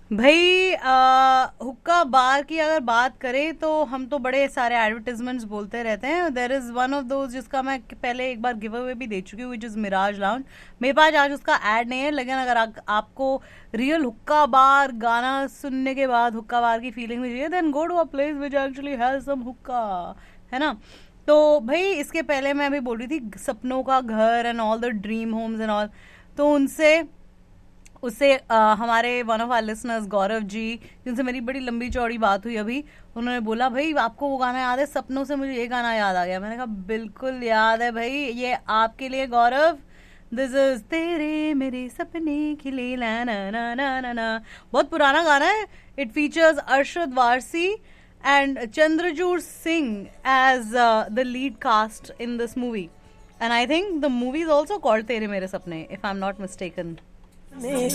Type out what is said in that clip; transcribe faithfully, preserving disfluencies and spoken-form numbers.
भाई हुक्का बार की अगर बात करें तो हम तो बड़े सारे एडवर्टाइजमेंट्स बोलते रहते हैं. There is one of those जिसका मैं पहले एक बार गिव अवे भी दे चुकी हूँ, विच इज मिराज लाउंज. मेरे पास आज उसका एड नहीं है, लेकिन अगर आ, आपको रियल हुक्का बार गाना सुनने के बाद हुक्का बार की फीलिंग भी चाहिए, then go to a place which actually has some हुक्का, है ना. तो भाई इसके पहले मैं अभी बोल रही थी सपनों का घर and all the dream homes and all. तो उनसे उससे आ, हमारे one of our listeners Gaurav ji, जिनसे मेरी बड़ी लंबी चौड़ी बात हुई अभी, उन्होंने बोला भाई आपको वो गाना याद है सपनों से, मुझे ये गाना याद आ गया. मैंने कहा बिल्कुल याद है भाई, ये आपके लिए गौरव. दिस इज तेरे मेरे सपने खिले ना ना ना ना ना ना. बहुत पुराना गाना है. It features Arshad Warsi and Chandrachud Singh as the lead cast in this movie. And I think the movie is also called तेरे मेरे सपने, if I am not mistaken.